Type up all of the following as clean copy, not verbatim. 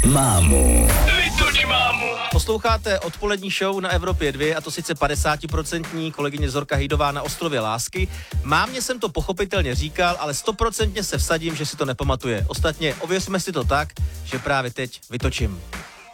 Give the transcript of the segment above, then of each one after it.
mámu. Vytoč mámu. Posloucháte odpolední show na Evropě 2, a to sice 50% kolegyně Zorka Hejdová na Ostrově lásky. Mámě jsem to pochopitelně říkal, ale 100% se vsadím, že si to nepamatuje. Ostatně ověřme si to tak, že právě teď vytočím.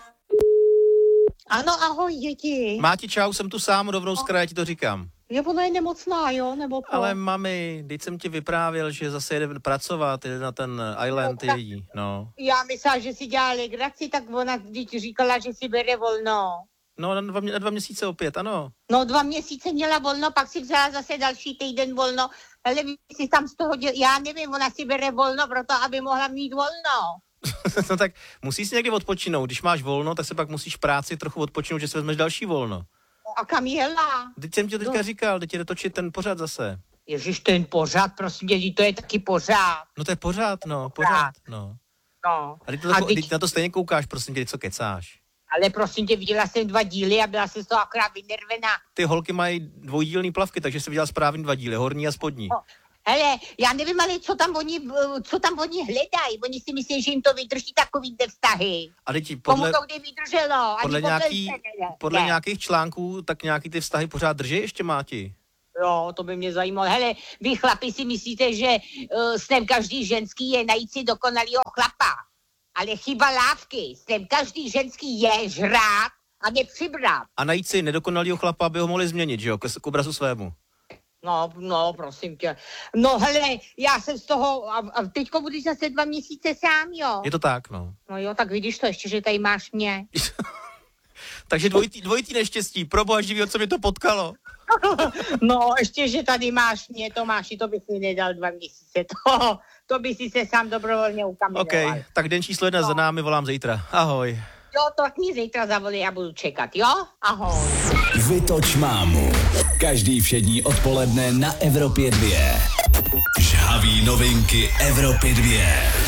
Ano, ahoj, děti. Máti, čau, jsem tu sám, rovnou z kraje ti to říkám. Ona je nemocná, jo, nebo to? Ale mami, teď jsem ti vyprávěl, že zase jede pracovat, jede na ten island její, no. Já myslela, že si dělala legraci, tak ona teď říkala, že si bere volno. No, na 2 měsíce opět, ano. No, 2 měsíce měla volno, pak si vzala zase další týden volno. Ale vy si tam z toho já nevím, ona si bere volno proto, aby mohla mít volno. No tak musíš si někdy odpočinout. Když máš volno, tak se pak musíš v práci trochu odpočinout, že si vezmeš další volno. A kam jela? Teď jsem ti teďka říkal, teď jde točit ten pořad zase. Ježiš, ten pořád, prosím tě, to je taky pořád. No to je pořád, no, pořád, no. No. A teď na to stejně koukáš, prosím tě, co kecáš. Ale prosím tě, viděla jsem 2 díly a byla jsem z toho akorát vynervená. Ty holky mají dvojdílný plavky, takže jsi viděla správně 2 díly, horní a spodní. No. Hele, já nevím, ale co tam oni hledají. Oni si myslí, že jim to vydrží takový vztahy. Ale ti Komu to kdy vydrželo? Podle nějakých článků, tak nějaký ty vztahy pořád drží ještě, Máti? Jo, to by mě zajímalo. Hele, vy chlapi si myslíte, že snem každý ženský je najít si dokonalýho chlapa. Ale chyba lávky. Snem každý ženský je žrát a nepřibrat. A najít si nedokonalýho chlapa, aby ho mohli změnit, že jo, k obrazu svému. No, prosím tě. No hele, já jsem z toho, a teďko budeš zase 2 měsíce sám, jo? Je to tak, no. No jo, tak vidíš to ještě, že tady máš mě. Takže dvojitý neštěstí, proboha živýho, co mi to potkalo. No, ještě, že tady máš mě, Tomáši, to bych mi nedal 2 měsíce. To by si se sám dobrovolně ukamenoval. OK, tak den číslo 1 za námi, volám zítra. Ahoj. Jo, to mě zítra zavolí, já budu čekat, jo? Ahoj. Vytoč mámu. Každý všední odpoledne na Evropě 2. Žhavý novinky Evropy 2.